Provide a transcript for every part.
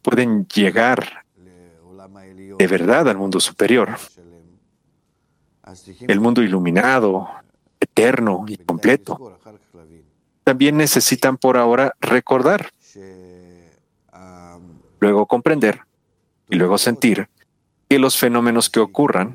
pueden llegar de verdad al mundo superior, el mundo iluminado, eterno y completo, también necesitan por ahora recordar, luego comprender y luego sentir que los fenómenos que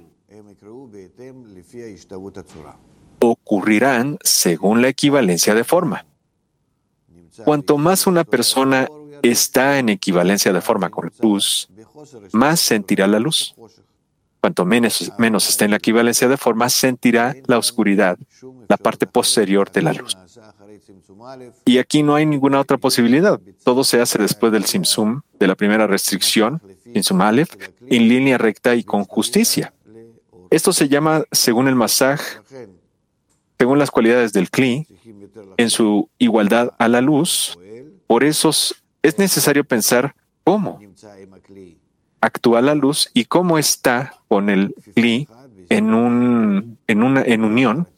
ocurrirán según la equivalencia de forma. Cuanto más una persona está en equivalencia de forma con la luz, más sentirá la luz. Cuanto menos está en la equivalencia de forma, sentirá la oscuridad, la parte posterior de la luz. Y aquí no hay ninguna otra posibilidad. Todo se hace después del Simsum, de la primera restricción, Simsum Aleph, en línea recta y con justicia. Esto se llama, según el Masaj, según las cualidades del Kli, en su igualdad a la luz. Por eso es necesario pensar cómo actúa la luz y cómo está con el Kli en unión,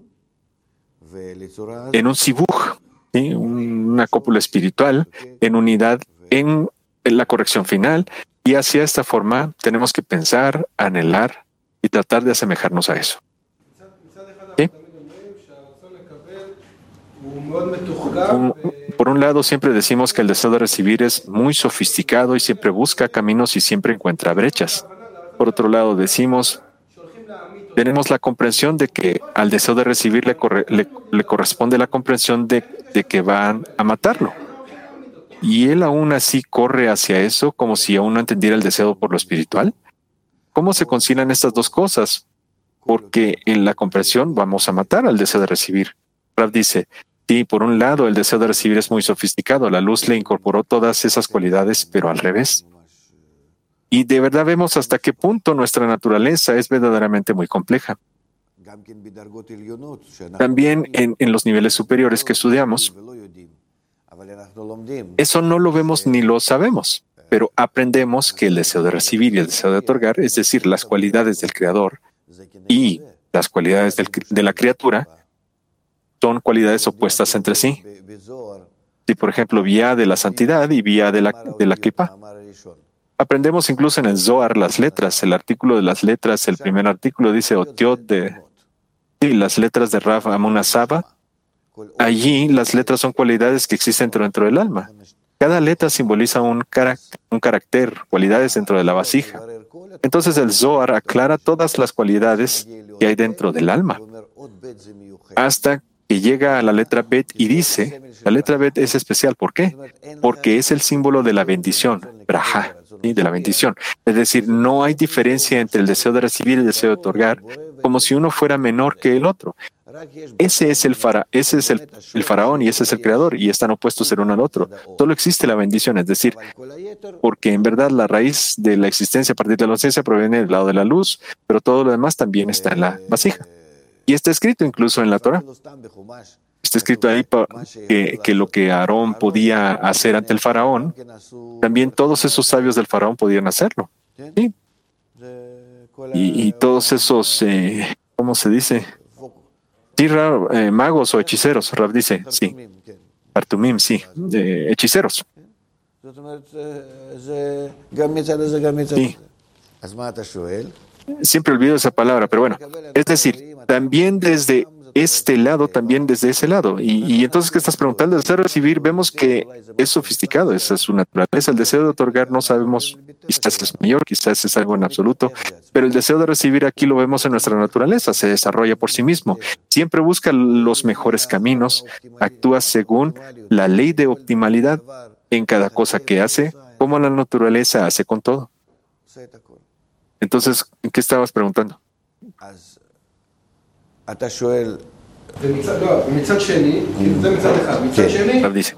en un sibuj, ¿sí? Una cópula espiritual, en unidad, en la corrección final. Y hacia esta forma tenemos que pensar, anhelar y tratar de asemejarnos a eso. ¿Sí? Por un lado, siempre decimos que el deseo de recibir es muy sofisticado y siempre busca caminos y siempre encuentra brechas. Por otro lado, tenemos la comprensión de que al deseo de recibir le corresponde la comprensión de que van a matarlo. Y él aún así corre hacia eso como si aún no entendiera el deseo por lo espiritual. ¿Cómo se concilian estas dos cosas? Porque en la comprensión vamos a matar al deseo de recibir. Rav dice, sí, por un lado el deseo de recibir es muy sofisticado. La luz le incorporó todas esas cualidades, pero al revés. Y de verdad vemos hasta qué punto nuestra naturaleza es verdaderamente muy compleja. También en los niveles superiores que estudiamos, eso no lo vemos ni lo sabemos, pero aprendemos que el deseo de recibir y el deseo de otorgar, es decir, las cualidades del Creador y las cualidades de la criatura, son cualidades opuestas entre sí. Si, por ejemplo, vía de la santidad y vía de la Klipa. Aprendemos incluso en el Zohar las letras, el artículo de las letras, el primer artículo dice Otiot las letras de Rav Amuna Saba. Allí las letras son cualidades que existen dentro del alma. Cada letra simboliza un carácter, cualidades dentro de la vasija. Entonces el Zohar aclara todas las cualidades que hay dentro del alma. Hasta que llega a la letra Bet y dice, la letra Bet es especial. ¿Por qué? Porque es el símbolo de la bendición, Braja, ¿sí? De la bendición. Es decir, no hay diferencia entre el deseo de recibir y el deseo de otorgar, como si uno fuera menor que el otro. Ese es el faraón y ese es el creador y están opuestos el uno al otro. Solo existe la bendición, es decir, porque en verdad la raíz de la existencia a partir de la ausencia proviene del lado de la luz, pero todo lo demás también está en la vasija. Y está escrito incluso en la Torah. Está escrito ahí que lo que Aarón podía hacer ante el faraón, también todos esos sabios del faraón podían hacerlo. ¿Sí? Y todos esos, ¿cómo se dice? Sí, magos o hechiceros, Rav dice, sí. Partumim, sí, hechiceros. Sí. Siempre olvido esa palabra, pero bueno, es decir, también desde este lado, también desde ese lado. Y entonces, ¿qué estás preguntando? El deseo de recibir, vemos que es sofisticado, esa es su naturaleza. El deseo de otorgar, no sabemos, quizás es mayor, quizás es algo en absoluto, pero el deseo de recibir aquí lo vemos en nuestra naturaleza, se desarrolla por sí mismo. Siempre busca los mejores caminos, actúa según la ley de optimalidad en cada cosa que hace, como la naturaleza hace con todo. Entonces, ¿en qué estabas preguntando? Rav dice.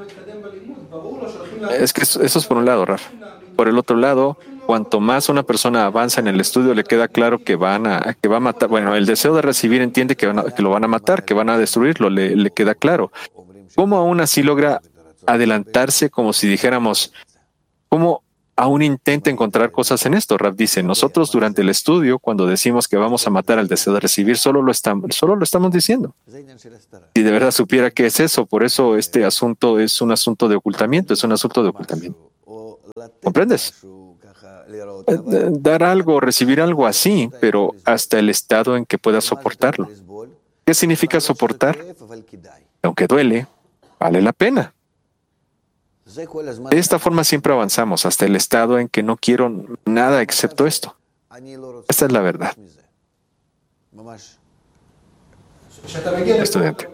Es que eso es por un lado, Rav. Por el otro lado, cuanto más una persona avanza en el estudio, le queda claro que va a matar. Bueno, el deseo de recibir entiende que lo van a matar, que van a destruirlo, le queda claro. ¿Cómo aún así logra adelantarse como si dijéramos, cómo aún intenta encontrar cosas en esto? Rav dice, nosotros durante el estudio, cuando decimos que vamos a matar al deseo de recibir, solo lo estamos diciendo. Si de verdad supiera qué es eso, por eso este asunto es un asunto de ocultamiento, es un asunto de ocultamiento. ¿Comprendes? Dar algo, recibir algo así, pero hasta el estado en que puedas soportarlo. ¿Qué significa soportar? Aunque duele, vale la pena. De esta forma siempre avanzamos hasta el estado en que no quiero nada excepto esto. Esta es la verdad. Estudiante.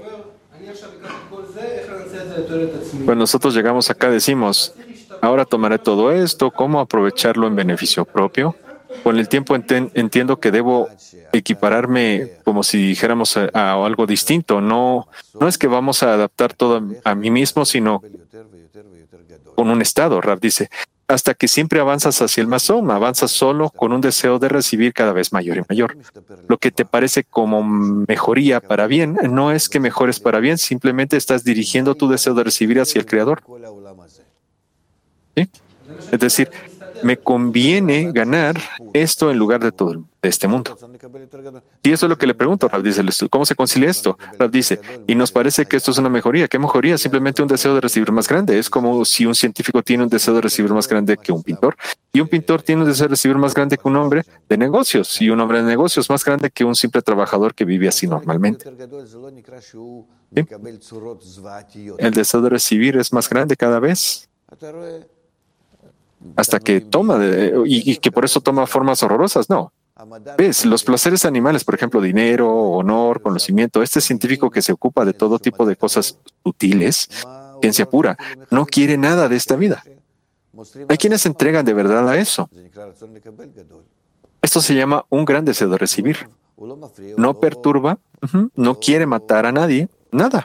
Cuando nosotros llegamos acá decimos, ahora tomaré todo esto, ¿cómo aprovecharlo en beneficio propio? Con el tiempo entiendo que debo equipararme como si dijéramos a algo distinto. No es que vamos a adaptar todo a mí mismo, sino con un estado. Rav dice, hasta que siempre avanzas hacia el Mazón, avanzas solo con un deseo de recibir cada vez mayor y mayor. Lo que te parece como mejoría para bien, no es que mejores para bien, simplemente estás dirigiendo tu deseo de recibir hacia el Creador. ¿Sí? Es decir, me conviene ganar esto en lugar de todo de este mundo. Y eso es lo que le pregunto, Rav dice, ¿cómo se concilia esto? Rav dice, y nos parece que esto es una mejoría. ¿Qué mejoría? Simplemente un deseo de recibir más grande. Es como si un científico tiene un deseo de recibir más grande que un pintor, y un pintor tiene un deseo de recibir más grande que un hombre de negocios, y un hombre de negocios más grande que un simple trabajador que vive así normalmente. ¿Sí? El deseo de recibir es más grande cada vez, hasta que toma, y que por eso toma formas horrorosas. No. ¿Ves? Los placeres animales, por ejemplo, dinero, honor, conocimiento, este científico que se ocupa de todo tipo de cosas sutiles, ciencia pura, no quiere nada de esta vida. Hay quienes se entregan de verdad a eso. Esto se llama un gran deseo de recibir. No perturba, no quiere matar a nadie, nada.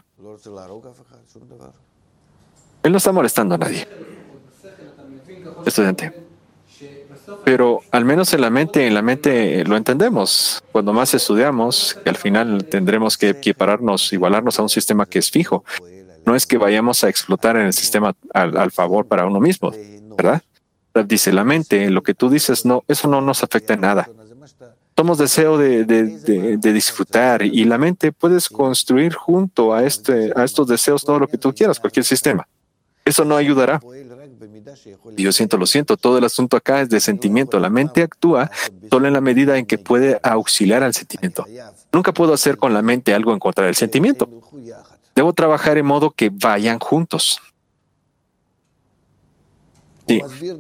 Él no está molestando a nadie. Estudiante. Pero al menos en la mente lo entendemos. Cuando más estudiamos, que al final tendremos que equipararnos, igualarnos a un sistema que es fijo. No es que vayamos a explotar en el sistema al favor para uno mismo, ¿verdad? Dice la mente, lo que tú dices, no, eso no nos afecta en nada. Somos deseo de disfrutar, y la mente puedes construir junto a estos deseos todo lo que tú quieras, cualquier sistema. Eso no ayudará. Y yo lo siento, todo el asunto acá es de sentimiento. La mente actúa solo en la medida en que puede auxiliar al sentimiento. Nunca puedo hacer con la mente algo en contra del sentimiento. Debo trabajar en modo que vayan juntos. Sí.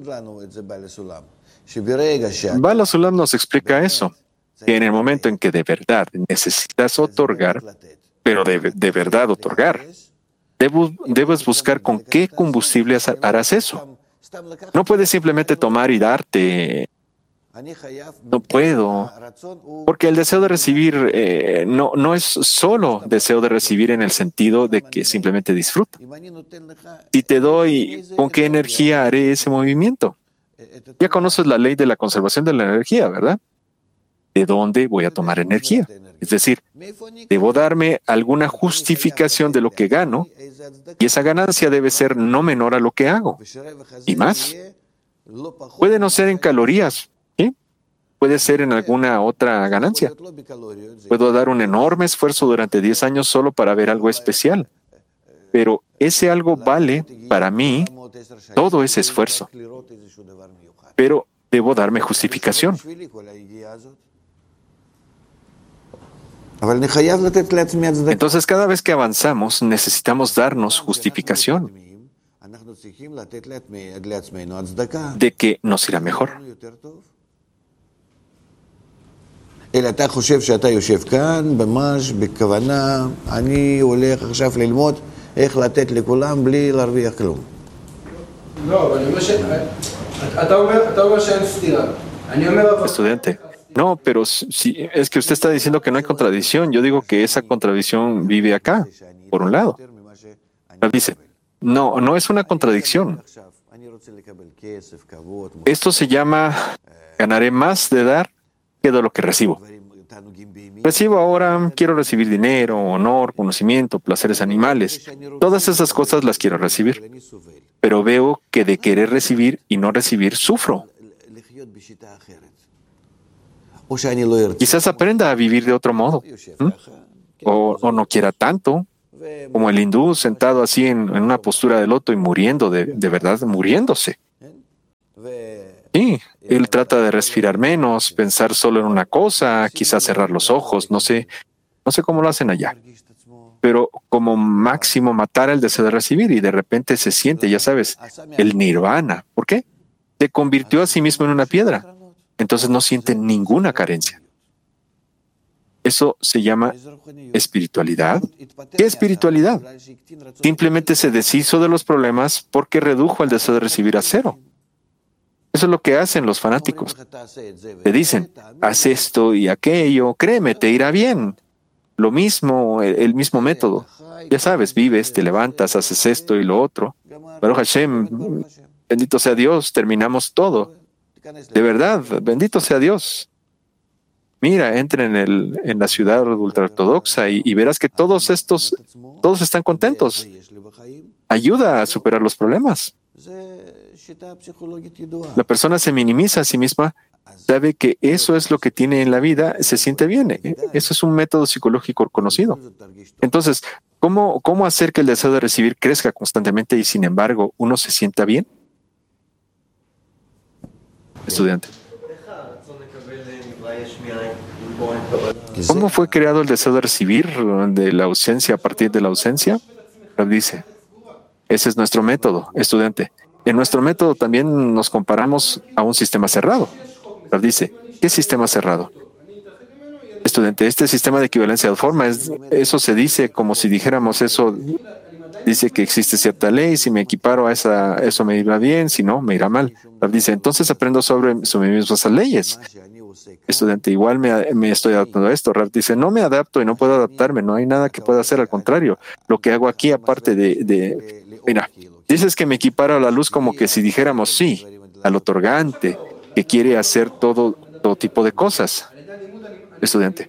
Baal HaSulam nos explica eso, que en el momento en que de verdad necesitas otorgar, pero de verdad otorgar, debes buscar con qué combustible harás eso. No puedes simplemente tomar y darte. No puedo. Porque el deseo de recibir no es solo deseo de recibir en el sentido de que simplemente disfruto. Si te doy, ¿con qué energía haré ese movimiento? Ya conoces la ley de la conservación de la energía, ¿verdad? ¿De dónde voy a tomar energía? Es decir, debo darme alguna justificación de lo que gano, y esa ganancia debe ser no menor a lo que hago. Y más. Puede no ser en calorías, ¿sí? Puede ser en alguna otra ganancia. Puedo dar un enorme esfuerzo durante 10 años solo para ver algo especial, pero ese algo vale para mí todo ese esfuerzo. Pero debo darme justificación. Entonces, cada vez que avanzamos, necesitamos darnos justificación de que nos irá mejor. Estudiante. No, pero si es que usted está diciendo que no hay contradicción. Yo digo que esa contradicción vive acá, por un lado. Dice, no es una contradicción. Esto se llama ganaré más de dar que de lo que recibo. Recibo ahora, quiero recibir dinero, honor, conocimiento, placeres animales. Todas esas cosas las quiero recibir. Pero veo que de querer recibir y no recibir sufro. Quizás aprenda a vivir de otro modo. O no quiera tanto, como el hindú sentado así en una postura de loto y muriendo, de verdad, muriéndose. Sí, él trata de respirar menos, pensar solo en una cosa, quizás cerrar los ojos, no sé cómo lo hacen allá, pero como máximo matar el deseo de recibir y de repente se siente, ya sabes, el nirvana. ¿Por qué? Se convirtió a sí mismo en una piedra. Entonces no siente ninguna carencia. Eso se llama espiritualidad. ¿Qué espiritualidad? Simplemente se deshizo de los problemas porque redujo el deseo de recibir a cero. Eso es lo que hacen los fanáticos. Te dicen, haz esto y aquello, créeme, te irá bien. Lo mismo, el mismo método. Ya sabes, vives, te levantas, haces esto y lo otro. Baruch Hashem, bendito sea Dios, terminamos todo. De verdad, bendito sea Dios. Mira, entra en la ciudad ultraortodoxa y verás que todos están contentos. Ayuda a superar los problemas. La persona se minimiza a sí misma, sabe que eso es lo que tiene en la vida, se siente bien. Eso es un método psicológico conocido. Entonces, ¿cómo hacer que el deseo de recibir crezca constantemente y sin embargo uno se sienta bien? Estudiante. ¿Cómo fue creado el deseo de recibir de la ausencia a partir de la ausencia? Rab dice, ese es nuestro método, estudiante. En nuestro método también nos comparamos a un sistema cerrado. Rab dice, ¿qué sistema cerrado? Estudiante, este sistema de equivalencia de forma, eso se dice como si dijéramos eso, dice que existe cierta ley, si me equiparo a eso me irá bien, si no, me irá mal. Rab dice, entonces aprendo sobre mis mismas leyes. Estudiante, igual me estoy adaptando a esto. Rab dice, no me adapto y no puedo adaptarme, no hay nada que pueda hacer, al contrario. Lo que hago aquí, aparte mira, dices que me equiparo a la luz como que si dijéramos sí, al otorgante, que quiere hacer todo tipo de cosas. Estudiante,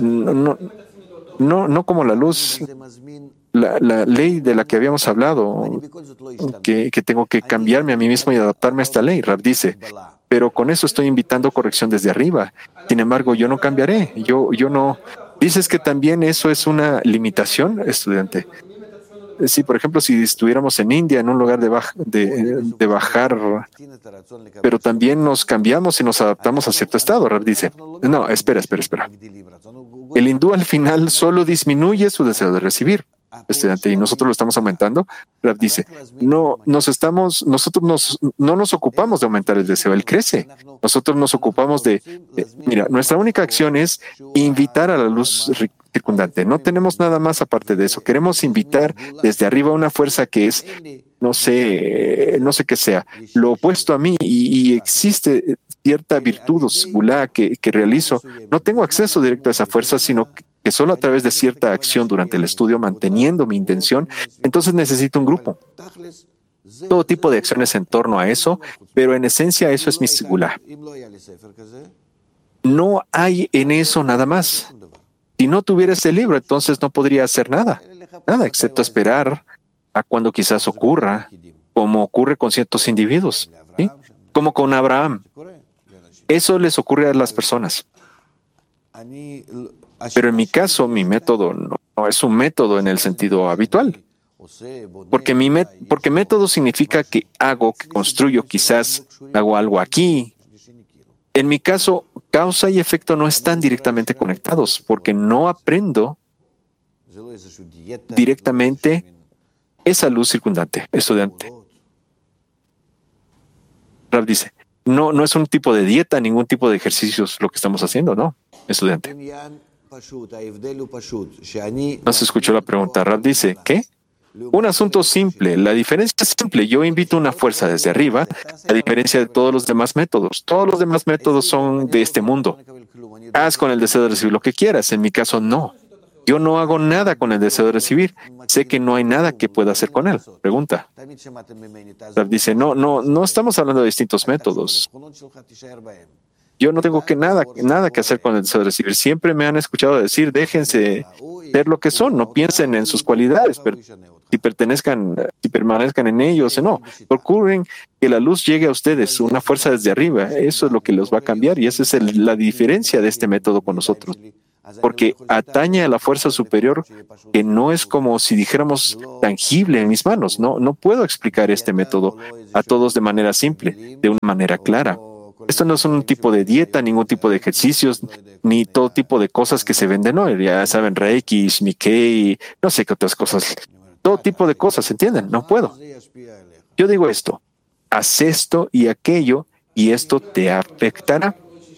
no como la luz, la ley de la que habíamos hablado, que tengo que cambiarme a mí mismo y adaptarme a esta ley. Rab dice, pero con eso estoy invitando corrección desde arriba. Sin embargo, yo no cambiaré. Yo no. ¿Dices que también eso es una limitación, estudiante? Sí, por ejemplo, si estuviéramos en India, en un lugar de bajar, pero también nos cambiamos y nos adaptamos a cierto estado. Rab dice, no, espera. El hindú al final solo disminuye su deseo de recibir. Estudiante, y nosotros lo estamos aumentando. Rab dice, no nos ocupamos de aumentar el deseo, él crece. Nosotros nos ocupamos mira, nuestra única acción es invitar a la luz circundante. No tenemos nada más aparte de eso. Queremos invitar desde arriba una fuerza que es, no sé qué sea, lo opuesto a mí, y existe cierta virtud o segulá que realizo. No tengo acceso directo a esa fuerza, sino que solo a través de cierta acción durante el estudio, manteniendo mi intención, entonces necesito un grupo. Todo tipo de acciones en torno a eso, pero en esencia eso es mi segulá. No hay en eso nada más. Si no tuviera ese libro, entonces no podría hacer nada, excepto esperar a cuando quizás ocurra, como ocurre con ciertos individuos, ¿sí? Como con Abraham. Eso les ocurre a las personas. Pero en mi caso, mi método no es un método en el sentido habitual. Porque método significa que construyo, quizás hago algo aquí. En mi caso, causa y efecto no están directamente conectados, porque no aprendo directamente esa luz circundante. Estudiante. Rab dice, no es un tipo de dieta, ningún tipo de ejercicios lo que estamos haciendo, ¿no? Estudiante. No se escuchó la pregunta. Rab dice, ¿qué? Un asunto simple. La diferencia es simple. Yo invito una fuerza desde arriba, a diferencia de todos los demás métodos. Todos los demás métodos son de este mundo. Haz con el deseo de recibir lo que quieras. En mi caso, no. Yo no hago nada con el deseo de recibir. Sé que no hay nada que pueda hacer con él. Pregunta. Rab dice, no estamos hablando de distintos métodos. Yo no tengo nada que hacer con el deseo de recibir. Siempre me han escuchado decir, déjense ser lo que son, no piensen en sus cualidades, pero si permanezcan en ellos o no. Procuren que la luz llegue a ustedes, una fuerza desde arriba. Eso es lo que los va a cambiar y esa es la diferencia de este método con nosotros. porque atañe a la fuerza superior que no es como si dijéramos tangible en mis manos. No puedo explicar este método a todos de manera simple, de una manera clara. Esto no es un tipo de dieta, ningún tipo de ejercicios, ni todo tipo de cosas que se venden hoy. Ya saben, Reiki, Nikkei, no sé qué otras cosas. Todo tipo de cosas, ¿entienden? No puedo. Yo digo esto, haz esto y aquello, y esto te afectará.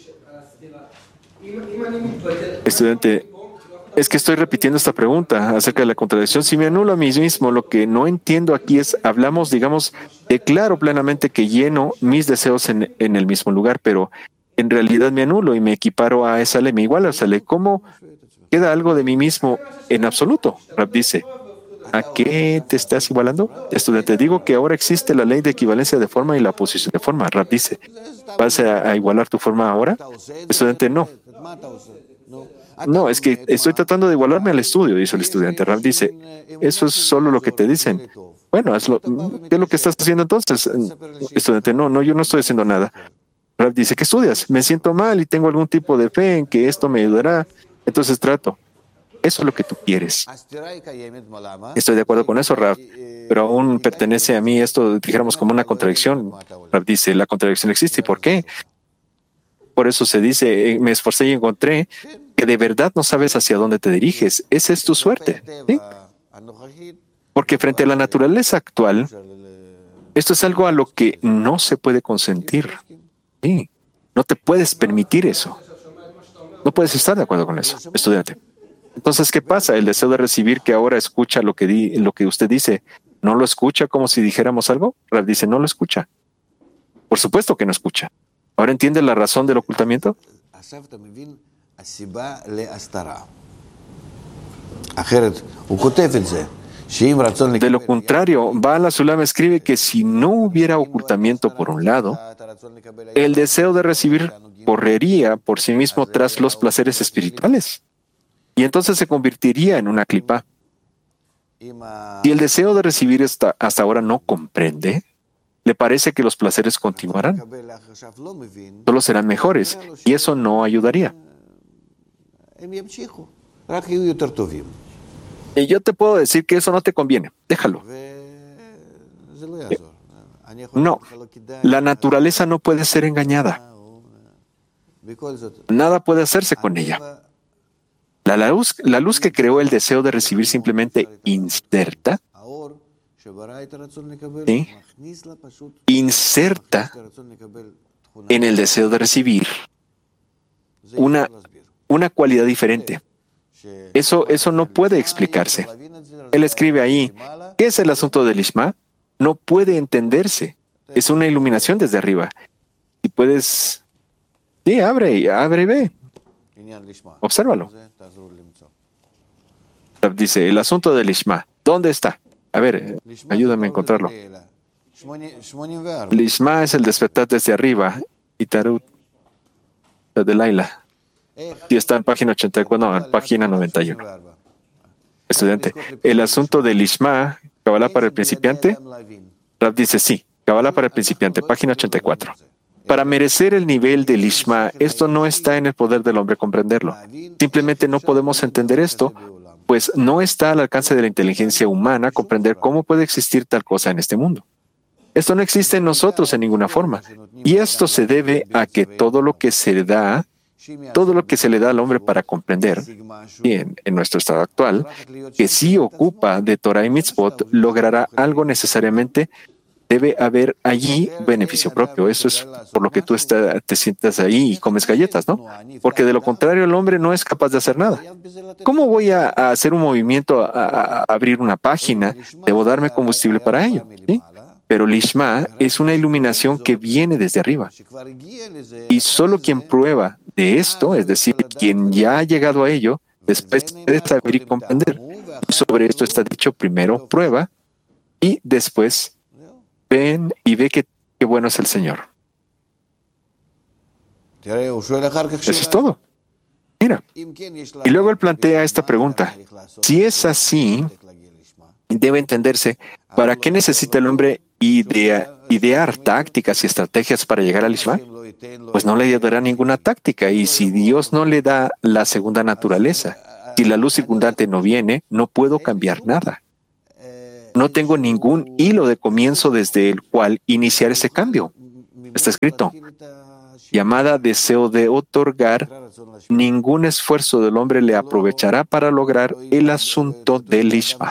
Estudiante, es que estoy repitiendo esta pregunta acerca de la contradicción. Si me anulo a mí mismo, lo que no entiendo aquí es, hablamos, digamos, declaro plenamente que lleno mis deseos en el mismo lugar, pero en realidad me anulo y me equiparo a esa ley, me igualo a esa ley. ¿Cómo queda algo de mí mismo en absoluto? Rab dice, ¿a qué te estás igualando? Estudiante, digo que ahora existe la ley de equivalencia de forma y la posición de forma. Rab dice, ¿vas a igualar tu forma ahora? Estudiante, no. No, es que estoy tratando de igualarme al estudio, dice el estudiante. Rab dice, eso es solo lo que te dicen. Bueno, hazlo. ¿Qué es lo que estás haciendo entonces? Estudiante, no, yo no estoy haciendo nada. Rab dice, ¿qué estudias? Me siento mal y tengo algún tipo de fe en que esto me ayudará. Entonces trato. Eso es lo que tú quieres. Estoy de acuerdo con eso, Rab, pero aún pertenece a mí esto, dijéramos, como una contradicción. Rab dice, la contradicción existe. ¿Y por qué? Por eso se dice, me esforcé y encontré que de verdad no sabes hacia dónde te diriges. Esa es tu suerte. ¿Sí? Porque frente a la naturaleza actual, esto es algo a lo que no se puede consentir. Sí. No te puedes permitir eso. No puedes estar de acuerdo con eso, estudiante. Entonces, ¿qué pasa? El deseo de recibir que ahora escucha lo que usted dice, ¿no lo escucha como si dijéramos algo? Rab dice, no lo escucha. Por supuesto que no escucha. ¿Ahora entiende la razón del ocultamiento? De lo contrario, Baal HaSulam escribe que si no hubiera ocultamiento por un lado, el deseo de recibir correría por sí mismo tras los placeres espirituales y entonces se convertiría en una clipa. Si el deseo de recibir hasta ahora no comprende, ¿le parece que los placeres continuarán? Solo serán mejores y eso no ayudaría. Y yo te puedo decir que eso no te conviene. Déjalo. No, la naturaleza no puede ser engañada. Nada puede hacerse con ella. La luz que creó el deseo de recibir simplemente inserta, ¿sí? Inserta en el deseo de recibir una cualidad diferente. Eso no puede explicarse. Él escribe ahí, ¿qué es el asunto del Ishma? No puede entenderse. Es una iluminación desde arriba. Y puedes... Sí, abre y ve. Obsérvalo. Dice, el asunto del Ishma. ¿Dónde está? A ver, ayúdame a encontrarlo. El Ishma es el despertar desde arriba. Y Tarut de Laila. Sí, está en página 84, no, en página 91. Estudiante, el asunto del Ishma, Kabbalah para el principiante. Rab dice, sí, Kabbalah para el principiante, página 84. Para merecer el nivel del Ishma, esto no está en el poder del hombre comprenderlo. Simplemente no podemos entender esto, pues no está al alcance de la inteligencia humana comprender cómo puede existir tal cosa en este mundo. Esto no existe en nosotros en ninguna forma. Y esto se debe a que todo lo que se le da al hombre para comprender, y en nuestro estado actual, que sí ocupa de Torah y Mitzvot, logrará algo necesariamente. Debe haber allí beneficio propio. Eso es por lo que tú te sientas ahí y comes galletas, ¿no? Porque de lo contrario el hombre no es capaz de hacer nada. ¿Cómo voy a hacer un movimiento, a abrir una página? Debo darme combustible para ello, ¿sí? Pero el Ishma es una iluminación que viene desde arriba. Y solo quien prueba de esto, es decir, quien ya ha llegado a ello, después puede saber y comprender. Y sobre esto está dicho, primero prueba y después ven y ve qué bueno es el Señor. Eso es todo. Mira. Y luego él plantea esta pregunta. Si es así, debe entenderse, ¿para qué necesita el hombre idear tácticas y estrategias para llegar al Lishma, pues no le dará ninguna táctica. Y si Dios no le da la segunda naturaleza, si la luz circundante no viene, no puedo cambiar nada. No tengo ningún hilo de comienzo desde el cual iniciar ese cambio. Está escrito: llamada deseo de otorgar, ningún esfuerzo del hombre le aprovechará para lograr el asunto del Lishma.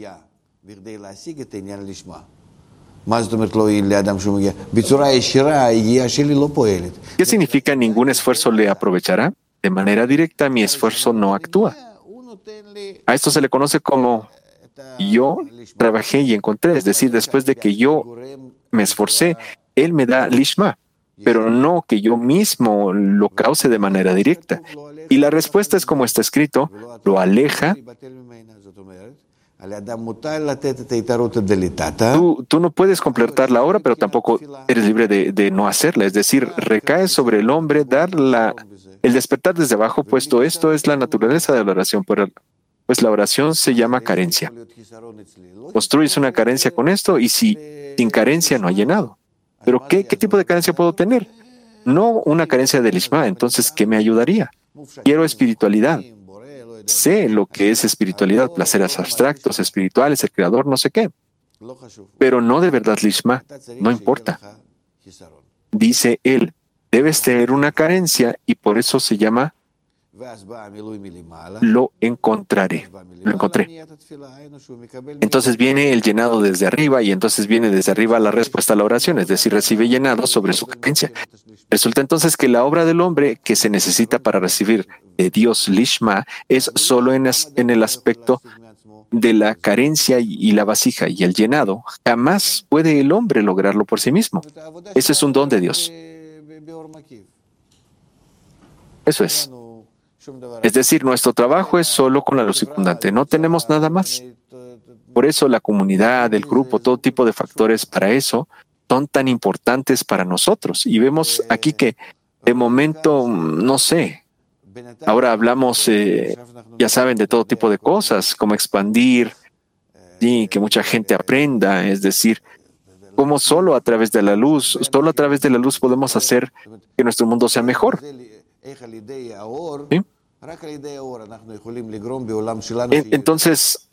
¿Qué significa ningún esfuerzo le aprovechará? De manera directa, mi esfuerzo no actúa. A esto se le conoce como yo trabajé y encontré, es decir, después de que yo me esforcé, Él me da Lishma, pero no que yo mismo lo cause de manera directa. Y la respuesta es como está escrito: lo aleja. Tú no puedes completar la obra, pero tampoco eres libre de no hacerla. Es decir, recae sobre el hombre dar el despertar desde abajo, puesto esto es la naturaleza de la oración. Pues la oración se llama carencia. Construyes una carencia con esto y sin carencia no hay llenado. Pero ¿qué tipo de carencia puedo tener? No una carencia de Lishma. Entonces, ¿qué me ayudaría? Quiero espiritualidad. Sé lo que es espiritualidad, placeres abstractos, espirituales, el creador, no sé qué. Pero no de verdad Lishma. No importa. Dice él, debes tener una carencia y por eso se llama lo encontraré. Lo encontré. Entonces viene el llenado desde arriba y entonces viene desde arriba la respuesta a la oración, es decir, recibe llenado sobre su carencia. Resulta entonces que la obra del hombre que se necesita para recibir de Dios Lishma es solo en el aspecto de la carencia y la vasija, y el llenado jamás puede el hombre lograrlo por sí mismo. Ese es un don de Dios. Eso es. Es decir, nuestro trabajo es solo con la luz circundante. No tenemos nada más. Por eso la comunidad, el grupo, todo tipo de factores para eso son tan importantes para nosotros. Y vemos aquí que de momento, no sé, ahora hablamos, ya saben, de todo tipo de cosas, como expandir y que mucha gente aprenda. Es decir, cómo solo a través de la luz podemos hacer que nuestro mundo sea mejor. ¿Sí? Entonces,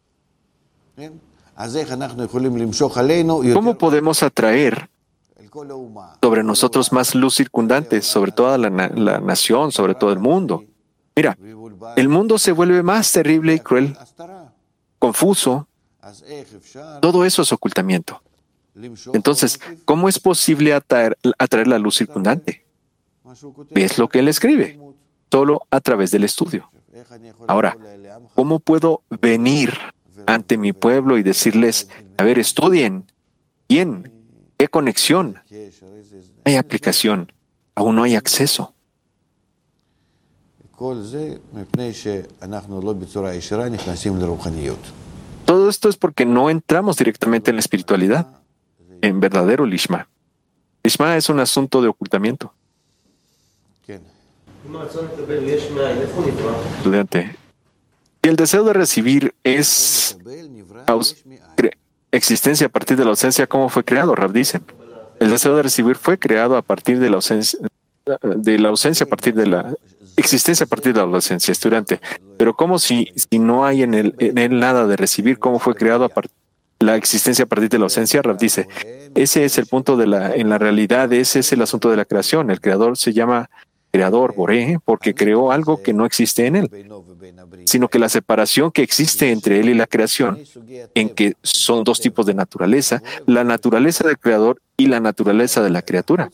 ¿cómo podemos atraer sobre nosotros más luz circundante, sobre toda la nación, sobre todo el mundo? Mira, el mundo se vuelve más terrible y cruel, confuso. Todo eso es ocultamiento. Entonces, ¿cómo es posible atraer la luz circundante? ¿Ves lo que él escribe? Solo a través del estudio. Ahora, ¿cómo puedo venir ante mi pueblo y decirles, a ver, estudien? ¿Quién? ¿Qué conexión? Hay aplicación. Aún no hay acceso. Todo esto es porque no entramos directamente en la espiritualidad, en verdadero Lishma. Lishma es un asunto de ocultamiento. Estudiante, y el deseo de recibir es existencia a partir de la ausencia. ¿Cómo fue creado? Rav dice, el deseo de recibir fue creado a partir de la ausencia, a partir de la existencia a partir de la ausencia. Estudiante, pero ¿cómo si no hay en él nada de recibir? ¿Cómo fue creado la existencia a partir de la ausencia? Rav dice, ese es el punto en la realidad, ese es el asunto de la creación. El creador se llama creador, Boré, porque creó algo que no existe en él, sino que la separación que existe entre él y la creación, en que son dos tipos de naturaleza, la naturaleza del creador y la naturaleza de la criatura.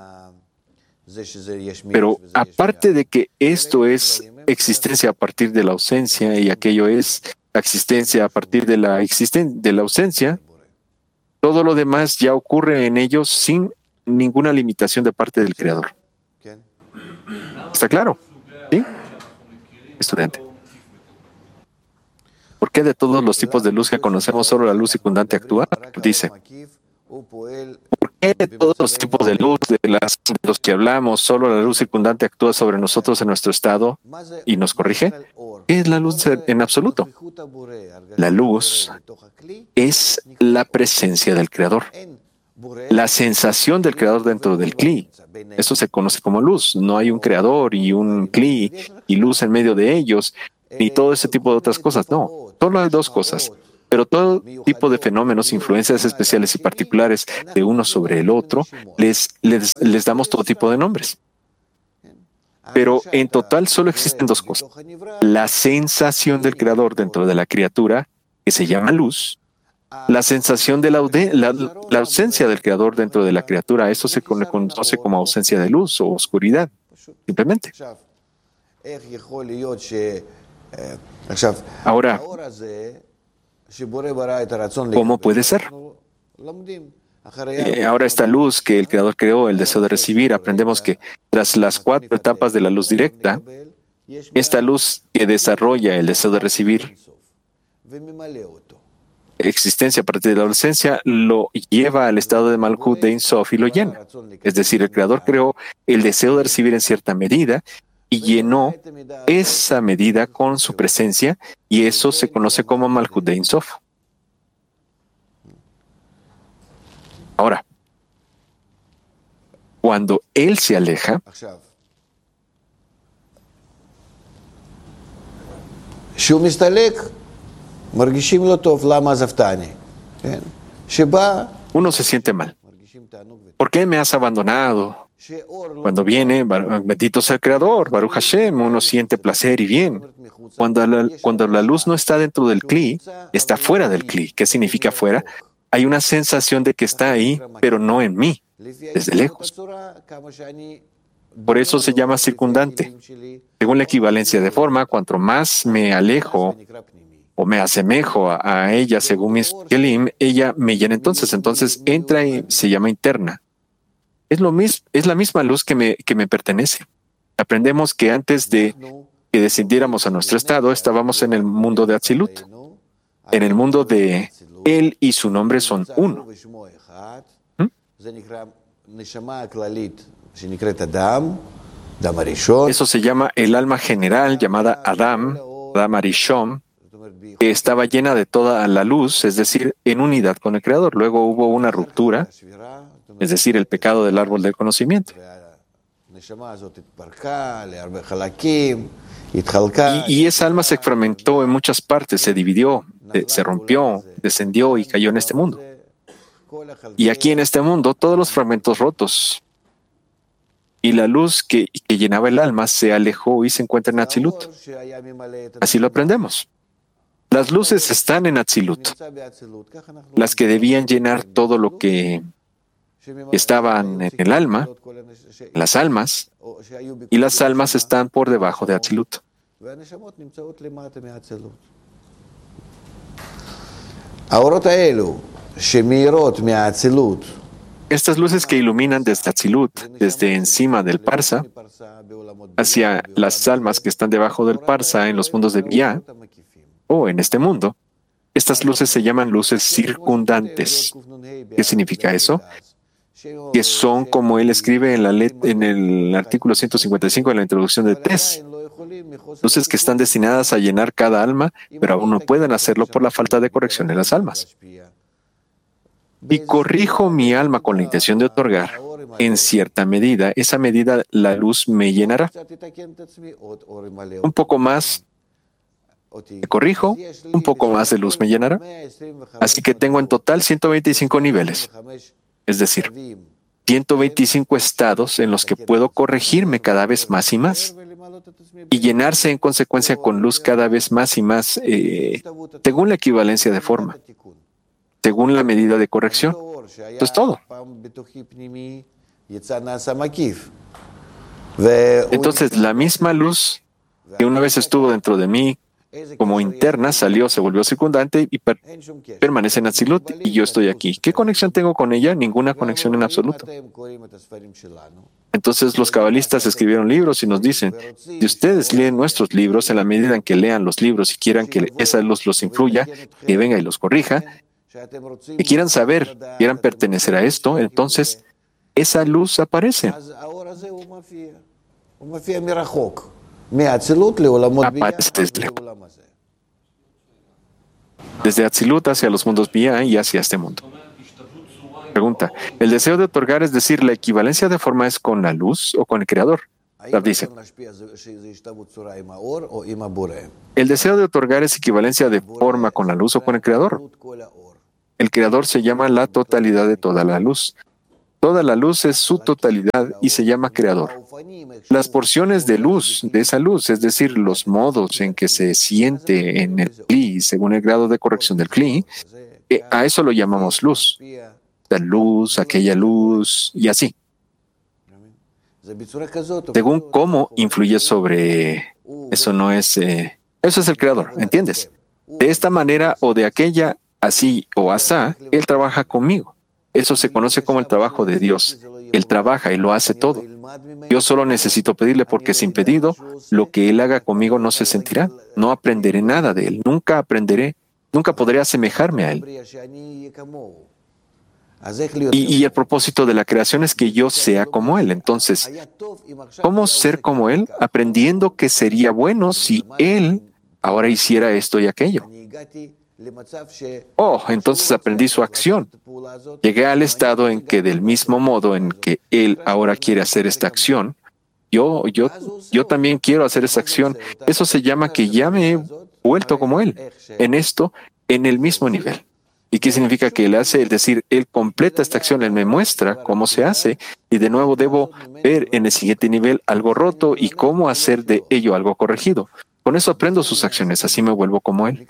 Pero aparte de que esto es existencia a partir de la ausencia y aquello es existencia a partir de la ausencia, todo lo demás ya ocurre en ellos sin ninguna limitación de parte del creador. ¿Está claro? ¿Sí? Estudiante. ¿Por qué de todos los tipos de luz que conocemos solo la luz circundante actúa? Dice, Todos los tipos de luz de los que hablamos, solo la luz circundante actúa sobre nosotros en nuestro estado y nos corrige. ¿Qué es la luz en absoluto? La luz es la presencia del Creador, la sensación del Creador dentro del Kli. Eso se conoce como luz. No hay un Creador y un Kli y luz en medio de ellos, ni todo ese tipo de otras cosas. No, solo hay dos cosas. Pero todo tipo de fenómenos, influencias especiales y particulares de uno sobre el otro, les damos todo tipo de nombres. Pero en total solo existen dos cosas. La sensación del Creador dentro de la criatura, que se llama luz, la sensación de la ausencia del Creador dentro de la criatura. Eso se conoce como ausencia de luz o oscuridad, simplemente. Ahora, ¿cómo puede ser? Ahora esta luz que el Creador creó, el deseo de recibir, aprendemos que tras las 4 etapas de la luz directa, esta luz que desarrolla el deseo de recibir existencia a partir de la ausencia, lo lleva al estado de Malkut de Ein Sof y lo llena. Es decir, el Creador creó el deseo de recibir en cierta medida y llenó esa medida con su presencia, y eso se conoce como Malkut de Ein Sof. Ahora, cuando Él se aleja, uno se siente mal. ¿Por qué me has abandonado? Cuando viene, bendito sea el Creador, Baruch Hashem, uno siente placer y bien. Cuando la luz no está dentro del Kli, está fuera del Kli. ¿Qué significa fuera? Hay una sensación de que está ahí, pero no en mí, desde lejos. Por eso se llama circundante. Según la equivalencia de forma, cuanto más me alejo o me asemejo a ella según mis kelim, ella me llena entonces entra y se llama interna. Es la misma luz que me pertenece. Aprendemos que antes de que descendiéramos a nuestro estado, estábamos en el mundo de Atzilut, en el mundo de Él y su nombre son uno. Eso se llama el alma general llamada Adam Arishon, que estaba llena de toda la luz, es decir, en unidad con el Creador. Luego hubo una ruptura, es decir, el pecado del árbol del conocimiento. Y esa alma se fragmentó en muchas partes, se dividió, se rompió, descendió y cayó en este mundo. Y aquí en este mundo, todos los fragmentos rotos y la luz que llenaba el alma se alejó y se encuentra en Atzilut. Así lo aprendemos. Las luces están en Atzilut, las que debían llenar todo lo que estaban en el alma, las almas, y las almas están por debajo de Atzilut. Estas luces que iluminan desde Atzilut, desde encima del Parsa, hacia las almas que están debajo del Parsa en los mundos de Biyah, o en este mundo, estas luces se llaman luces circundantes. ¿Qué significa eso? Que son, como él escribe en el artículo 155 de la introducción de Tes, luces que están destinadas a llenar cada alma, pero aún no pueden hacerlo por la falta de corrección en las almas. Y corrijo mi alma con la intención de otorgar, en cierta medida, esa medida la luz me llenará. Un poco más me corrijo, un poco más de luz me llenará. Así que tengo en total 125 niveles, es decir, 125 estados en los que puedo corregirme cada vez más y más y llenarse en consecuencia con luz cada vez más y más, según la equivalencia de forma, según la medida de corrección. Esto es todo. Entonces, la misma luz que una vez estuvo dentro de mí como interna, salió, se volvió circundante y permanece en Atzilut, y yo estoy aquí. ¿Qué conexión tengo con ella? Ninguna conexión en absoluto. Entonces los cabalistas escribieron libros y nos dicen, si ustedes leen nuestros libros, en la medida en que lean los libros y quieran que esa luz los influya, que venga y los corrija, que quieran saber, quieran pertenecer a esto, entonces esa luz aparece. Aparece desde Atzilut hacia los mundos Bia y hacia este mundo. Pregunta, ¿el deseo de otorgar, es decir, la equivalencia de forma es con la luz o con el Creador? Rav dice, el deseo de otorgar es equivalencia de forma con la luz o con el Creador. El Creador se llama la totalidad de toda la luz. Toda la luz es su totalidad y se llama Creador. Las porciones de luz, de esa luz, es decir, los modos en que se siente en el Kli, según el grado de corrección del Kli, a eso lo llamamos luz. La luz, aquella luz, y así. Según cómo influye sobre... Eso no es... eso es el Creador, ¿entiendes? De esta manera o de aquella, así o asá, Él trabaja conmigo. Eso se conoce como el trabajo de Dios. Él trabaja y lo hace todo. Yo solo necesito pedirle porque sin pedido, lo que Él haga conmigo no se sentirá. No aprenderé nada de Él. Nunca aprenderé, nunca podré asemejarme a Él. Y el propósito de la creación es que yo sea como Él. Entonces, ¿cómo ser como Él? Aprendiendo que sería bueno si Él ahora hiciera esto y aquello. Oh, entonces aprendí su acción. Llegué al estado en que del mismo modo en que Él ahora quiere hacer esta acción, yo también quiero hacer esa acción. Eso se llama que ya me he vuelto como Él. En esto, en el mismo nivel. ¿Y qué significa que Él hace? Es decir, Él completa esta acción, Él me muestra cómo se hace y de nuevo debo ver en el siguiente nivel algo roto y cómo hacer de ello algo corregido. Con eso aprendo sus acciones, así me vuelvo como Él.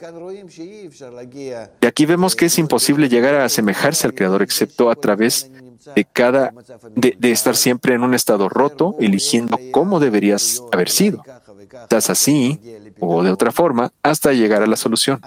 Y aquí vemos que es imposible llegar a asemejarse al Creador excepto a través de estar siempre en un estado roto, eligiendo cómo deberías haber sido. Estás así o de otra forma hasta llegar a la solución.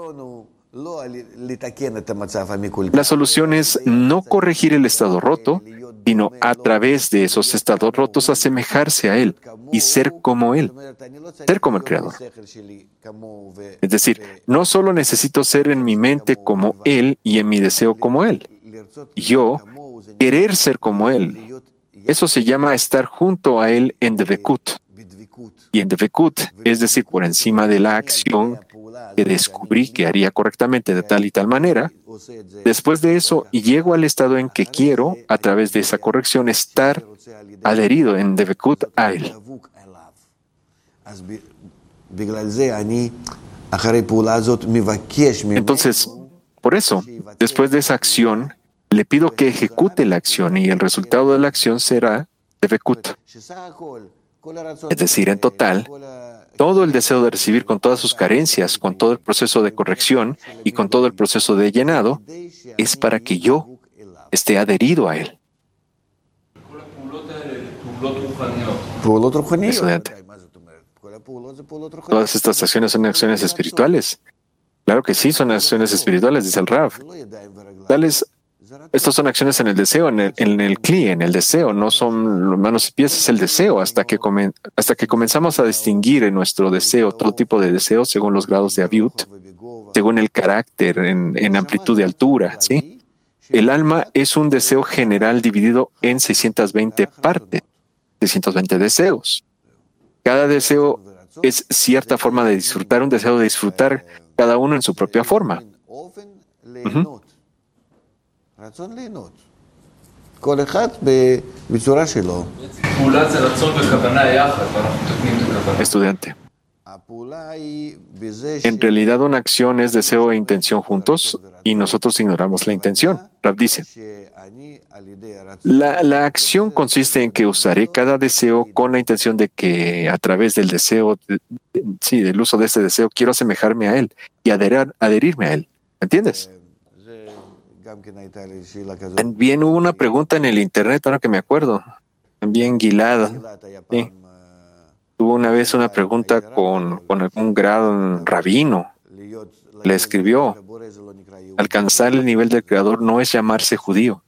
La solución es no corregir el estado roto, sino a través de esos estados rotos asemejarse a Él y ser como Él, ser como el Creador. Es decir, no solo necesito ser en mi mente como Él y en mi deseo como Él. Yo querer ser como Él. Eso se llama estar junto a Él en Dvekut. Y en Dvekut, es decir, por encima de la acción que descubrí que haría correctamente de tal y tal manera, después de eso llego al estado en que quiero, a través de esa corrección, estar adherido en Dvekut a Él. Entonces, por eso, después de esa acción, le pido que ejecute la acción y el resultado de la acción será Dvekut. Es decir, en total, todo el deseo de recibir con todas sus carencias, con todo el proceso de corrección y con todo el proceso de llenado, es para que yo esté adherido a Él. Estudiante, todas estas acciones son acciones espirituales. Claro que sí, son acciones espirituales, dice el Rav. Estas son acciones en el deseo, en el Kli, en el deseo, no son manos y pies, es el deseo, hasta que comenzamos a distinguir en nuestro deseo todo tipo de deseos según los grados de Aviut, según el carácter, en amplitud y altura, ¿sí? El alma es un deseo general dividido en 620 partes, 620 deseos. Cada deseo es cierta forma de disfrutar, un deseo de disfrutar cada uno en su propia forma. Estudiante. En realidad una acción es deseo e intención juntos y nosotros ignoramos la intención. Rav dice, la acción consiste en que usaré cada deseo con la intención de que a través del deseo, del uso de ese deseo, quiero asemejarme a él y adherirme a él. ¿Entiendes? También hubo una pregunta en el internet, ahora que me acuerdo. También Gilad. Sí. Tuvo una vez una pregunta con algún gran rabino. Le escribió, alcanzar el nivel del Creador no es llamarse judío.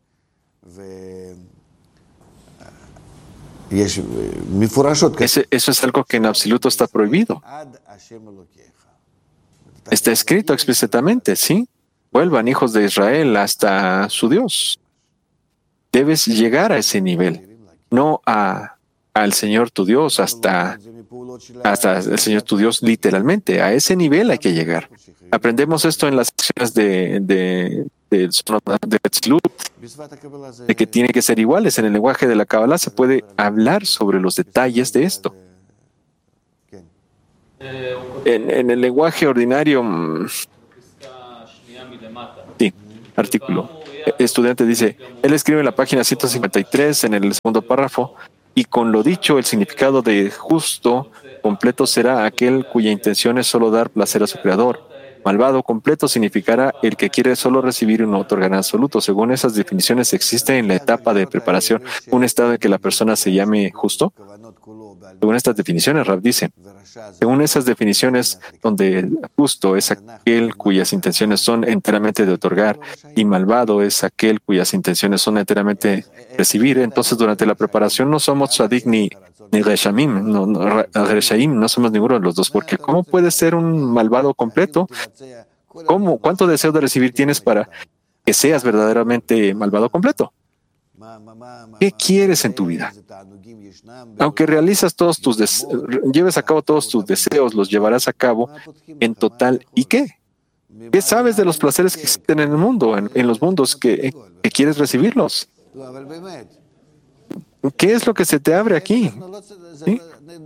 Eso es algo que en absoluto está prohibido. Está escrito explícitamente, ¿sí? Vuelvan, hijos de Israel, hasta su Dios. Debes llegar a ese nivel, no al Señor tu Dios, hasta el Señor tu Dios literalmente. A ese nivel hay que llegar. Aprendemos esto en las secciones de Tzlut, de que tienen que ser iguales. En el lenguaje de la Kabbalah se puede hablar sobre los detalles de esto. En el lenguaje ordinario, sí, artículo. Estudiante dice, él escribe en la página 153, en el segundo párrafo, y con lo dicho, el significado de justo completo será aquel cuya intención es solo dar placer a su creador. Malvado completo significará el que quiere solo recibir y no otorgar en absoluto. Según esas definiciones, existe en la etapa de preparación un estado en que la persona se llame justo. Según estas definiciones, Rav dice, según esas definiciones, donde justo es aquel cuyas intenciones son enteramente de otorgar y malvado es aquel cuyas intenciones son enteramente recibir, entonces durante la preparación no somos tzadik ni reshamim, reshaim, no somos ninguno de los dos, porque ¿cómo puede ser un malvado completo? ¿Cuánto deseo de recibir tienes para que seas verdaderamente malvado completo? ¿Qué quieres en tu vida? Aunque realizas lleves a cabo todos tus deseos, los llevarás a cabo en total. ¿Y qué? ¿Qué sabes de los placeres que existen en el mundo, en los mundos que quieres recibirlos? ¿Qué es lo que se te abre aquí? ¿Sí?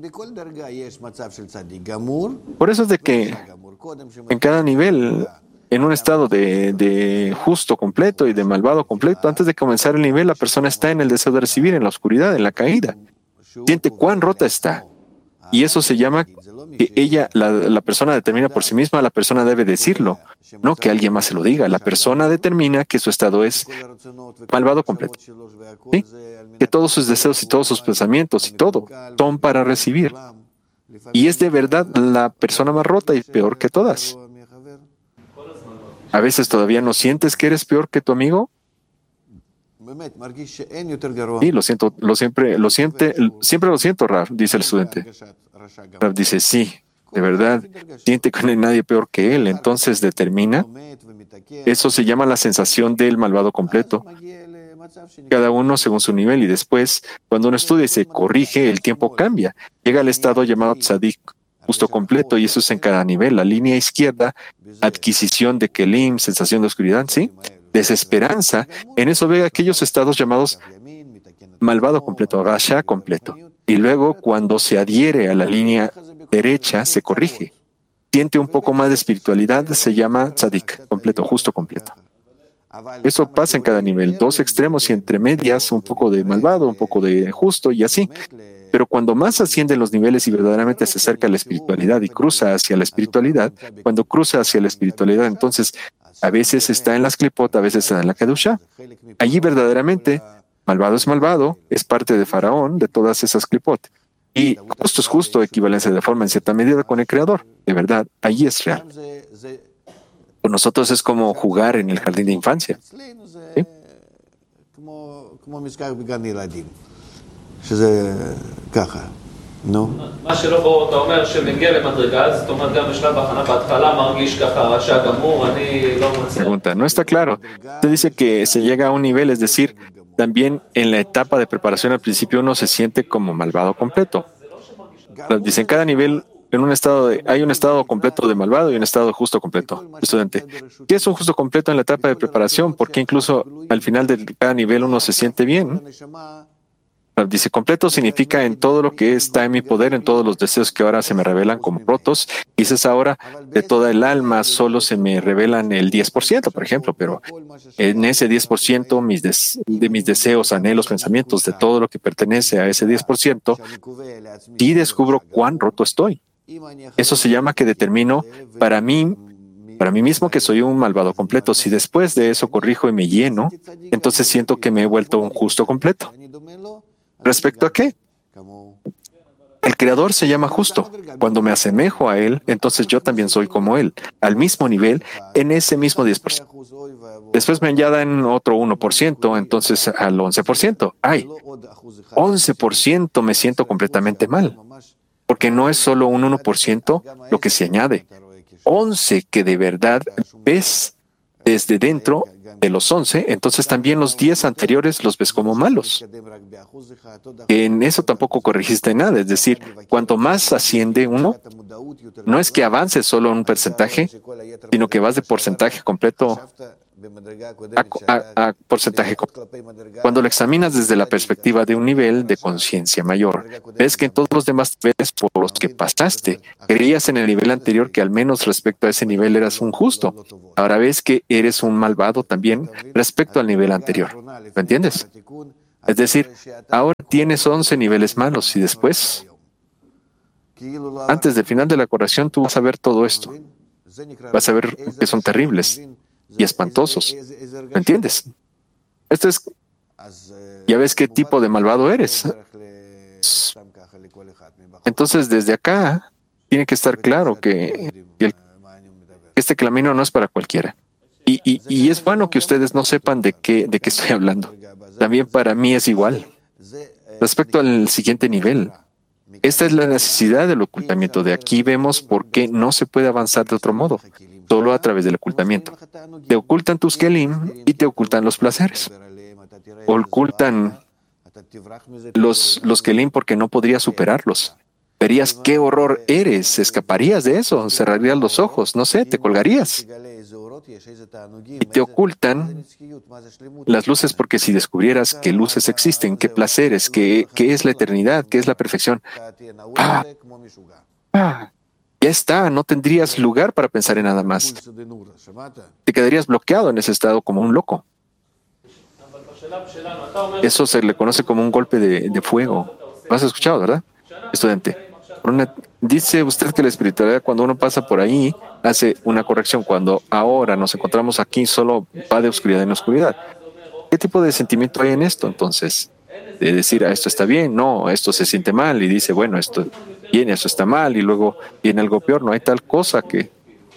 Por eso es de que en cada nivel, en un estado de justo completo y de malvado completo, antes de comenzar el nivel, la persona está en el deseo de recibir, en la oscuridad, en la caída. Siente cuán rota está. Y eso se llama que la persona determina por sí misma, la persona debe decirlo, no que alguien más se lo diga. La persona determina que su estado es malvado completo. ¿Sí? Que todos sus deseos y todos sus pensamientos y todo son para recibir. Y es de verdad la persona más rota y peor que todas. A veces todavía no sientes que eres peor que tu amigo. Sí, siempre lo siento, Rav, dice el estudiante. Rav dice, sí, de verdad, siente que no hay nadie peor que él. Entonces determina, eso se llama la sensación del malvado completo. Cada uno según su nivel, y después, cuando uno estudia y se corrige, el tiempo cambia. Llega al estado llamado tzadik, justo completo, y eso es en cada nivel. La línea izquierda, adquisición de kelim, sensación de oscuridad, ¿sí? Desesperanza, en eso ve aquellos estados llamados malvado completo, rasha completo. Y luego, cuando se adhiere a la línea derecha, se corrige. Siente un poco más de espiritualidad, se llama tzadik, completo, justo completo. Eso pasa en cada nivel, dos extremos y entre medias, un poco de malvado, un poco de justo y así. Pero cuando más ascienden los niveles y verdaderamente se acerca a la espiritualidad y cruza hacia la espiritualidad, cuando cruza hacia la espiritualidad, entonces a veces está en las klipot, a veces está en la kedusha. Allí verdaderamente, malvado, es parte de Faraón, de todas esas klipot. Y justo es justo, equivalencia de forma en cierta medida con el Creador. De verdad, allí es real. Por nosotros es como jugar en el jardín de infancia. ¿Sí? Pregunta, no está claro. Usted dice que se llega a un nivel, es decir, también en la etapa de preparación al principio uno se siente como malvado completo. Dice, en cada nivel hay un estado completo de malvado y un estado justo completo. Estudiante, ¿qué es un justo completo en la etapa de preparación? Porque incluso al final de cada nivel uno se siente bien. Dice, completo significa en todo lo que está en mi poder, en todos los deseos que ahora se me revelan como rotos. Dices ahora, de toda el alma solo se me revelan el 10%, por ejemplo, pero en ese 10% de mis deseos, anhelos, pensamientos, de todo lo que pertenece a ese 10%, sí descubro cuán roto estoy. Eso se llama que determino para mí mismo que soy un malvado completo. Si después de eso corrijo y me lleno, entonces siento que me he vuelto un justo completo. ¿Respecto a qué? El Creador se llama justo. Cuando me asemejo a Él, entonces yo también soy como Él, al mismo nivel, en ese mismo 10%. Después me añadan otro 1%, entonces al 11%. ¡Ay! 11% me siento completamente mal, porque no es solo un 1% lo que se añade. 11 que de verdad ves desde dentro de los 11, entonces también los 10 anteriores los ves como malos. En eso tampoco corregiste nada, es decir, cuanto más asciende uno, no es que avance solo un porcentaje, sino que vas de porcentaje completo a porcentaje completo. Cuando lo examinas desde la perspectiva de un nivel de conciencia mayor, ves que en todos los demás niveles por los que pasaste, creías en el nivel anterior que al menos respecto a ese nivel eras un justo. Ahora ves que eres un malvado también respecto al nivel anterior. ¿Lo entiendes? Es decir, ahora tienes 11 niveles malos y después, antes del final de la corrección, tú vas a ver todo esto. Vas a ver que son terribles y espantosos. ¿Me entiendes? Esto es, ya ves qué tipo de malvado eres. Entonces, desde acá, tiene que estar claro que este camino no es para cualquiera. Y es bueno que ustedes no sepan de qué estoy hablando. También para mí es igual. Respecto al siguiente nivel, esta es la necesidad del ocultamiento. De aquí vemos por qué no se puede avanzar de otro modo, solo a través del ocultamiento. Te ocultan tus kelim y te ocultan los placeres. Ocultan los kelim porque no podrías superarlos. Verías qué horror eres, escaparías de eso, cerrarías los ojos, no sé, te colgarías. Y te ocultan las luces porque si descubrieras qué luces existen, qué placeres, qué es la eternidad, qué es la perfección, ya está, no tendrías lugar para pensar en nada más. Te quedarías bloqueado en ese estado como un loco. Eso se le conoce como un golpe de fuego. ¿Lo has escuchado, verdad, estudiante? Dice usted que la espiritualidad, cuando uno pasa por ahí, hace una corrección. Cuando ahora nos encontramos aquí, solo va de oscuridad en oscuridad. ¿Qué tipo de sentimiento hay en esto, entonces? De decir, esto está bien, no, esto se siente mal, y dice, bueno, esto viene, esto está mal, y luego viene algo peor. No hay tal cosa que...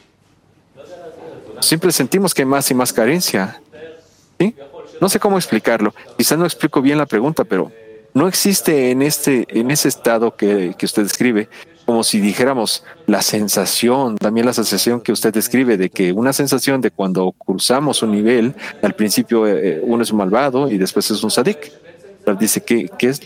Siempre sentimos que hay más y más carencia. ¿Sí? No sé cómo explicarlo. Quizás no explico bien la pregunta, pero no existe en ese estado que usted describe, como si dijéramos la sensación, también la sensación que usted describe de que una sensación de cuando cruzamos un nivel, al principio uno es un malvado y después es un sadik. Dice, ¿qué es?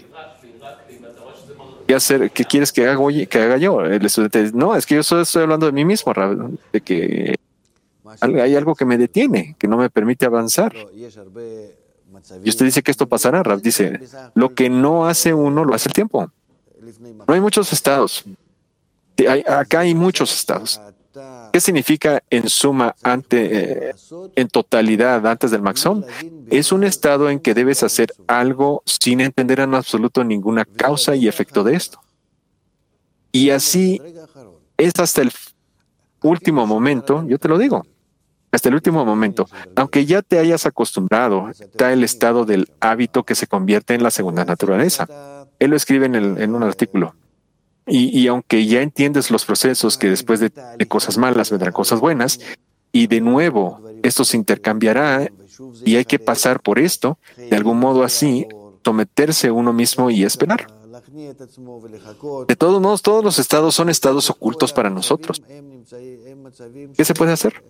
¿Qué quieres que haga yo? El estudiante dice, no, es que yo solo estoy hablando de mí mismo, Rab, de que hay algo que me detiene, que no me permite avanzar. Y usted dice que esto pasará, Rab dice, lo que no hace uno, lo hace el tiempo. No hay muchos estados. Acá hay muchos estados. ¿Qué significa en suma, en totalidad, antes del Maxón? Es un estado en que debes hacer algo sin entender en absoluto ninguna causa y efecto de esto. Y así es hasta el último momento, yo te lo digo, hasta el último momento. Aunque ya te hayas acostumbrado, está el estado del hábito que se convierte en la segunda naturaleza. Él lo escribe en un artículo. Y aunque ya entiendes los procesos que después de cosas malas vendrán cosas buenas, y de nuevo esto se intercambiará y hay que pasar por esto, de algún modo así, someterse uno mismo y esperar. De todos modos, todos los estados son estados ocultos para nosotros. ¿Qué se puede hacer?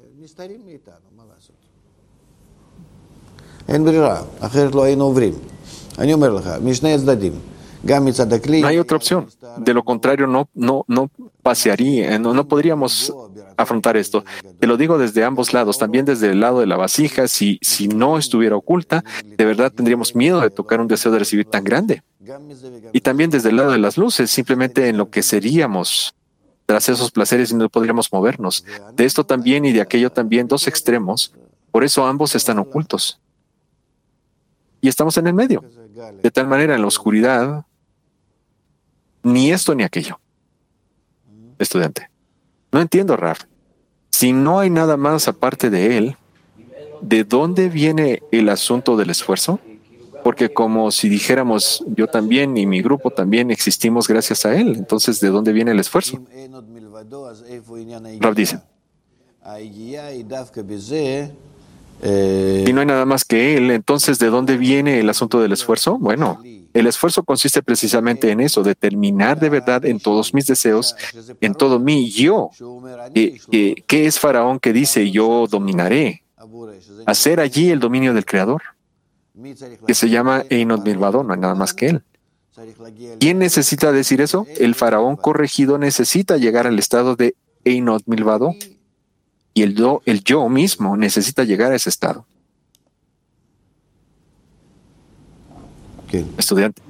No hay otra opción. De lo contrario, no pasearía, no podríamos afrontar esto. Te lo digo desde ambos lados, también desde el lado de la vasija. Si no estuviera oculta, de verdad tendríamos miedo de tocar un deseo de recibir tan grande. Y también desde el lado de las luces, simplemente enloqueceríamos tras esos placeres y no podríamos movernos. De esto también y de aquello también, dos extremos. Por eso ambos están ocultos. Y estamos en el medio. De tal manera, en la oscuridad, ni esto ni aquello. Estudiante. No entiendo, Raf. Si no hay nada más aparte de él, ¿de dónde viene el asunto del esfuerzo? Porque como si dijéramos, yo también y mi grupo también existimos gracias a él. Entonces, ¿de dónde viene el esfuerzo? Raf dice, si no hay nada más que él, entonces ¿de dónde viene el asunto del esfuerzo? Bueno, el esfuerzo consiste precisamente en eso, de terminar de verdad en todos mis deseos, en todo mi yo. ¿Qué es Faraón que dice yo dominaré? hacer allí el dominio del Creador, que se llama Einot Milvado, no hay nada más que Él. ¿Quién necesita decir eso? El faraón corregido necesita llegar al estado de Einot Milvado y el yo mismo necesita llegar a ese estado. Estudiante,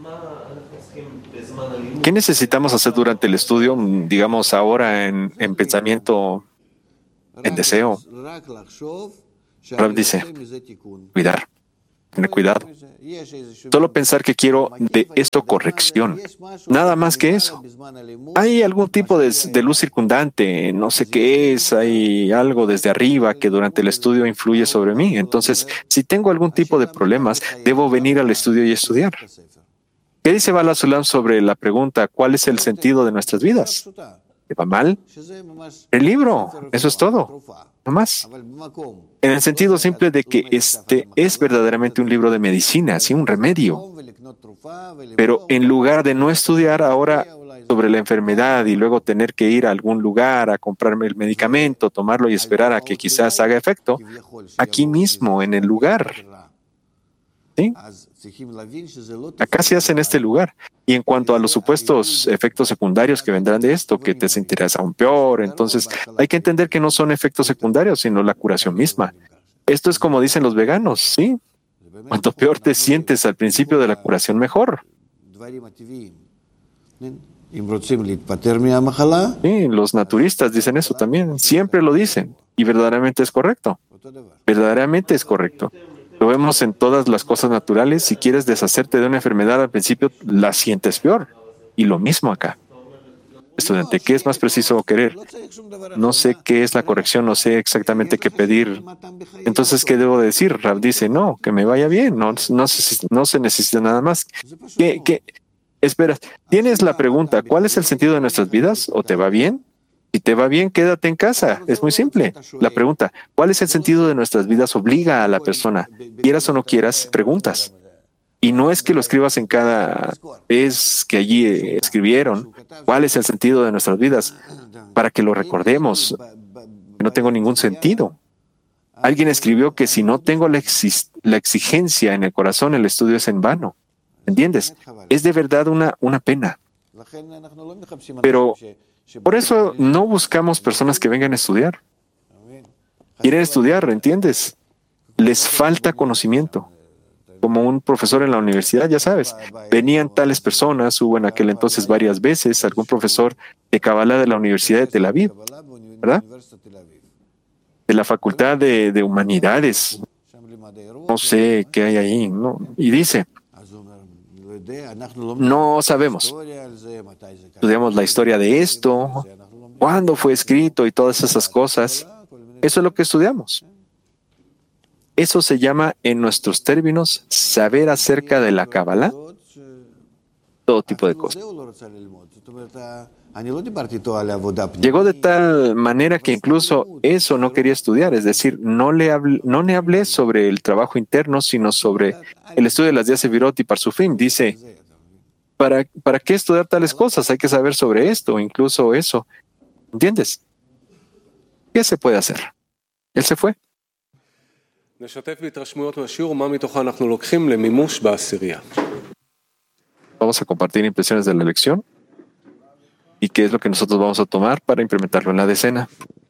¿qué necesitamos hacer durante el estudio? Digamos ahora en pensamiento, en deseo. Rab dice, cuidar, tener cuidado. Solo pensar que quiero de esto corrección. Nada más que eso. Hay algún tipo de luz circundante, no sé qué es, hay algo desde arriba que durante el estudio influye sobre mí. Entonces, si tengo algún tipo de problemas, debo venir al estudio y estudiar. ¿Qué dice Bala Sulam sobre la pregunta, ¿cuál es el sentido de nuestras vidas? ¿Te va mal? El libro, eso es todo, no más. En el sentido simple de que este es verdaderamente un libro de medicina, sí, un remedio. Pero en lugar de no estudiar ahora sobre la enfermedad y luego tener que ir a algún lugar a comprarme el medicamento, tomarlo y esperar a que quizás haga efecto, aquí mismo, en el lugar. ¿Sí? Acá se hace en este lugar. Y en cuanto a los supuestos efectos secundarios que vendrán de esto, que te sentirás aún peor, entonces hay que entender que no son efectos secundarios, sino la curación misma. Esto es como dicen los veganos, ¿sí? Cuanto peor te sientes al principio de la curación, mejor. Sí, los naturistas dicen eso también, siempre lo dicen, y verdaderamente es correcto. Verdaderamente es correcto. Lo vemos en todas las cosas naturales. Si quieres deshacerte de una enfermedad al principio, la sientes peor. Y lo mismo acá. Estudiante, ¿qué es más preciso querer? No sé qué es la corrección, no sé exactamente qué pedir. Entonces, ¿qué debo decir? Rab dice, no, que me vaya bien, no se necesita nada más. Esperas, tienes la pregunta, ¿cuál es el sentido de nuestras vidas? ¿O te va bien? Si te va bien, quédate en casa. Es muy simple. La pregunta, ¿cuál es el sentido de nuestras vidas? Obliga a la persona. Quieras o no quieras, preguntas. Y no es que lo escribas en cada vez que allí escribieron. ¿Cuál es el sentido de nuestras vidas? Para que lo recordemos. Que no tengo ningún sentido. Alguien escribió que si no tengo la exigencia en el corazón, el estudio es en vano. ¿Entiendes? Es de verdad una pena. Pero por eso no buscamos personas que vengan a estudiar. Quieren estudiar, ¿entiendes? Les falta conocimiento. Como un profesor en la universidad, ya sabes, venían tales personas, hubo en aquel entonces varias veces algún profesor de Kabbalah de la Universidad de Tel Aviv, ¿verdad? De la Facultad de Humanidades. No sé qué hay ahí, ¿no? Y dice, no sabemos. Estudiamos la historia de esto, cuándo fue escrito y todas esas cosas. Eso es lo que estudiamos. Eso se llama, en nuestros términos, saber acerca de la Kabbalah, todo tipo de cosas. Llegó de tal manera que incluso eso no quería estudiar, es decir, no le hablé sobre el trabajo interno, sino sobre el estudio de las 10 Sefirot y Parsufim. Dice, ¿para qué estudiar tales cosas? Hay que saber sobre esto, incluso eso. ¿Entiendes? ¿Qué se puede hacer? Él se fue. Vamos a compartir impresiones de la lección y qué es lo que nosotros vamos a tomar para implementarlo en la decena.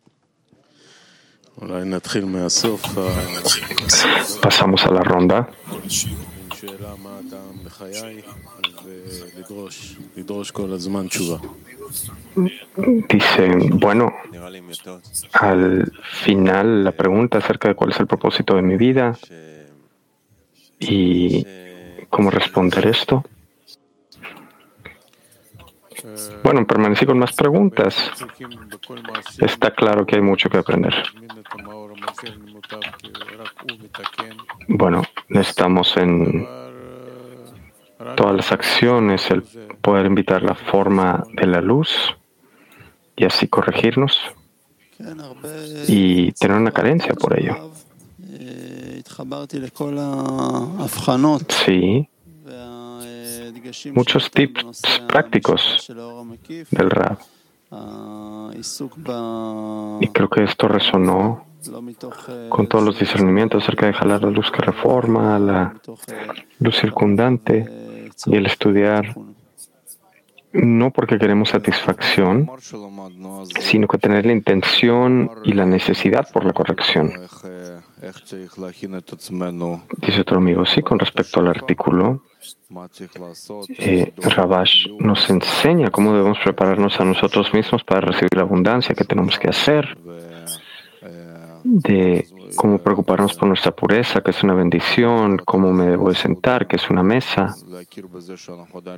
Pasamos a la ronda. Dice, bueno, al final la pregunta acerca de cuál es el propósito de mi vida y cómo responder esto. Bueno, permanecí con más preguntas. Está claro que hay mucho que aprender. Bueno, estamos en todas las acciones, el poder invitar la forma de la luz y así corregirnos y tener una carencia por ello. Sí. Muchos tips prácticos del Rab. Y creo que esto resonó con todos los discernimientos acerca de jalar la luz que reforma, la luz circundante y el estudiar, no porque queremos satisfacción, sino que tener la intención y la necesidad por la corrección. Dice otro amigo, sí, con respecto al artículo, Rabash nos enseña cómo debemos prepararnos a nosotros mismos para recibir la abundancia que tenemos que hacer, de cómo preocuparnos por nuestra pureza, que es una bendición, cómo me debo de sentar, que es una mesa,